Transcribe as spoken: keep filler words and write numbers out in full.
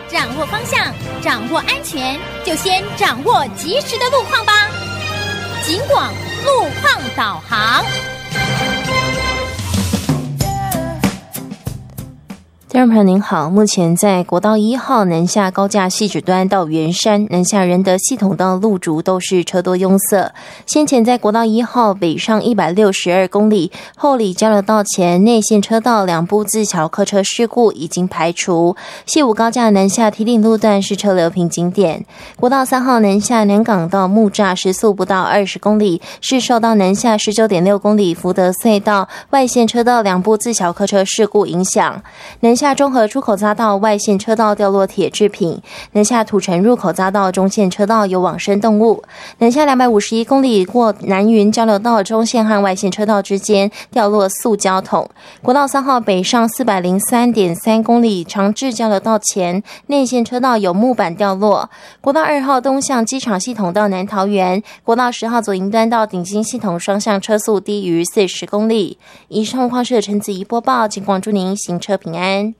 掌握方向，掌握安全，就先掌握及时的路况吧。警广路况导航。 听众朋友您好，目前在国道一号南下高架汐止端到圆山南下仁德系统道路竹都是车多拥塞。先前在国道一号北上一百六十二公里后里交流道前内线车道两部自强客车事故已经排除，西武高架南下堤顶路段是车流瓶颈点。国道三号南下南港到木栅时速不到二十公里，是受到南下十九点六公里福德隧道外线车道两部自强客车事故影响。南下中和出口匝道外线车道掉落铁制品，南下土城入口匝道中线车道有往生动物，南下两百五十一公里过南云交流道中线和外线车道之间掉落塑胶桶。国道三号北上四百零三点三公里长治交流道前内线车道有木板掉落。国道二号东向机场系统到南桃园，国道十号左营端到顶新系统双向车速低于四十公里。以上路况是陈子怡播报，警广祝您行车平安。